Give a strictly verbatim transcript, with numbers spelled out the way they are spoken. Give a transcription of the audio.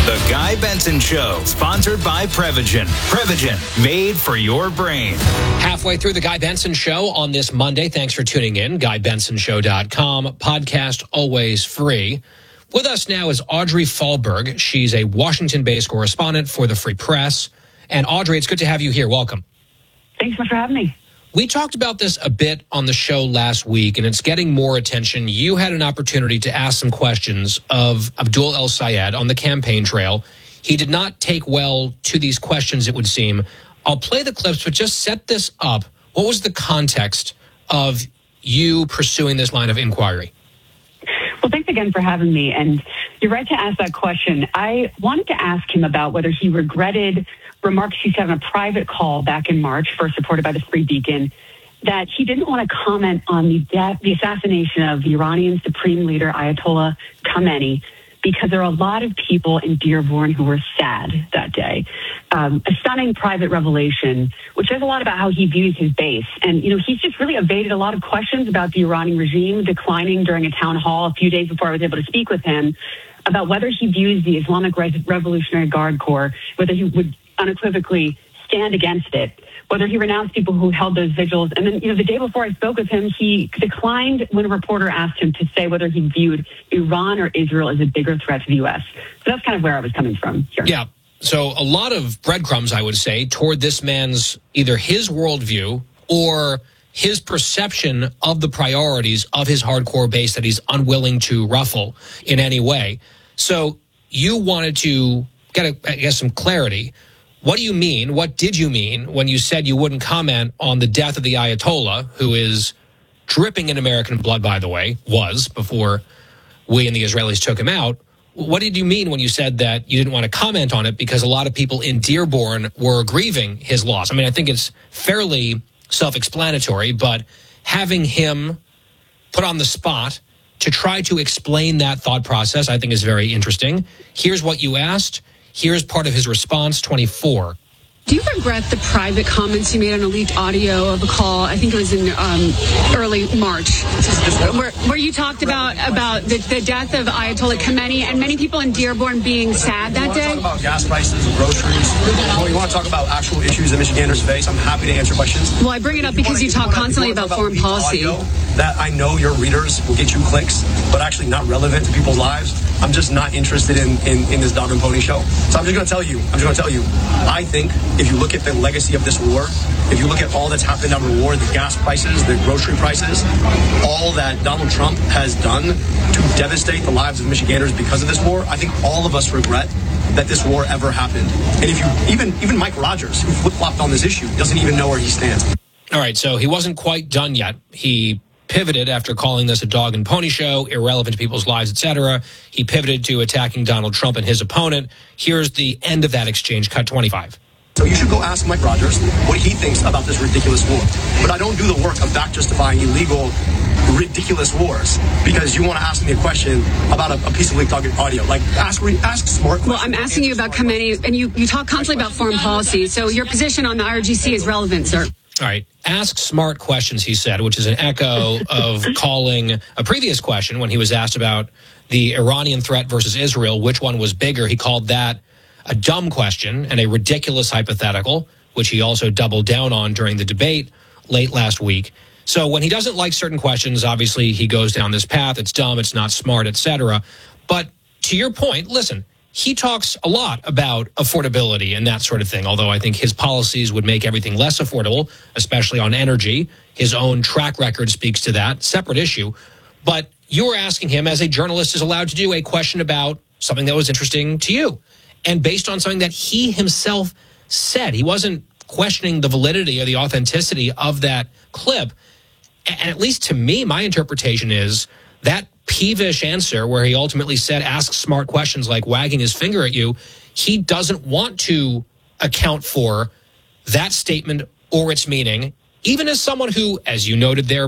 The Guy Benson Show, sponsored by Prevagen. Prevagen, made for your brain. Halfway through the Guy Benson Show on this Monday. Thanks for tuning in. guy benson show dot com. Podcast always free. With us now is Audrey Fahlberg. She's a Washington-based correspondent for the Free Press. And Audrey, it's good to have you here. Welcome. Thanks so much for having me. We talked about this a bit on the show last week, and it's getting more attention. You had an opportunity to ask some questions of Abdul El-Sayed on the campaign trail. He did not take well to these questions, it would seem. I'll play the clips, but just set this up. What was the context of you pursuing this line of inquiry? Well, thanks again for having me. And you're right to ask that question. I wanted to ask him about whether he regretted remarks he said on a private call back in March, first reported by the Free Beacon, that he didn't want to comment on the death, the assassination of the Iranian Supreme Leader Ayatollah Khamenei, because there are a lot of people in Dearborn who were sad that day. Um, a stunning private revelation, which says a lot about how he views his base. And, you know, he's just really evaded a lot of questions about the Iranian regime, declining during a town hall a few days before I was able to speak with him about whether he views the Islamic Revolutionary Guard Corps, whether he would unequivocally stand against it, whether he renounced people who held those vigils. And then, you know, the day before I spoke with him, he declined when a reporter asked him to say whether he viewed Iran or Israel as a bigger threat to the U S. So that's kind of where I was coming from here. Yeah. So a lot of breadcrumbs, I would say, toward this man's either his worldview or his perception of the priorities of his hardcore base that he's unwilling to ruffle in any way. So you wanted to get, a, I guess, some clarity. What do you mean? What did you mean when you said you wouldn't comment on the death of the Ayatollah, who is dripping in American blood, by the way, was before we and the Israelis took him out? What did you mean when you said that you didn't want to comment on it because a lot of people in Dearborn were grieving his loss? I mean, I think it's fairly self-explanatory, but having him put on the spot to try to explain that thought process, I think is very interesting. Here's what you asked. Here's part of his response, twenty-four. Do you regret the private comments you made on a leaked audio of a call? I think it was in um, early March, where, where you talked about about the, the death of Ayatollah Khamenei and many people in Dearborn being sad that day? You want to talk about gas prices and groceries? Well, you want to talk about actual issues that Michiganders face? I'm happy to answer questions. Well, I bring it up because you, you talk constantly about foreign policy. That I know your readers will get you clicks, but actually not relevant to people's lives. I'm just not interested in, in, in this dog and pony show. So I'm just going to tell you, I'm just going to tell you, I think if you look at the legacy of this war, if you look at all that's happened under the war, the gas prices, the grocery prices, all that Donald Trump has done to devastate the lives of Michiganders because of this war, I think all of us regret that this war ever happened. And if you, even, even Mike Rogers, who flip-flopped on this issue, doesn't even know where he stands. All right, so he wasn't quite done yet. He pivoted after calling this a dog and pony show, irrelevant to people's lives, et cetera. He pivoted to attacking Donald Trump and his opponent. Here's the end of that exchange, cut twenty-five. So you should go ask Mike Rogers what he thinks about this ridiculous war. But I don't do the work of back justifying illegal, ridiculous wars because you want to ask me a question about a, a piece of leaked audio. Like, ask ask smart questions. Well, I'm asking you about Khamenei, and you, you talk constantly about foreign policy. So your position on the I R G C is relevant, sir. All right. Ask smart questions, he said, which is an echo of calling a previous question when he was asked about the Iranian threat versus Israel, which one was bigger. He called that a dumb question and a ridiculous hypothetical, which he also doubled down on during the debate late last week. So when he doesn't like certain questions, obviously he goes down this path. It's dumb, it's not smart, et cetera. But to your point, listen, he talks a lot about affordability and that sort of thing, although I think his policies would make everything less affordable, especially on energy. His own track record speaks to that. Separate issue. But you were asking him, as a journalist is allowed to do, a question about something that was interesting to you. And based on something that he himself said, he wasn't questioning the validity or the authenticity of that clip. And at least to me, my interpretation is that peevish answer where he ultimately said, ask smart questions like wagging his finger at you, he doesn't want to account for that statement or its meaning, even as someone who, as you noted there,